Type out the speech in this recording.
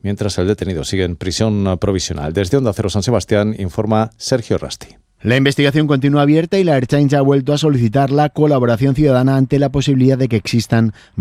mientras el detenido sigue en prisión provisional. Desde Onda Cero San Sebastián informa Sergio Rasti. La investigación continúa abierta y la Ertzaintza ha vuelto a solicitar la colaboración ciudadana ante la posibilidad de que existan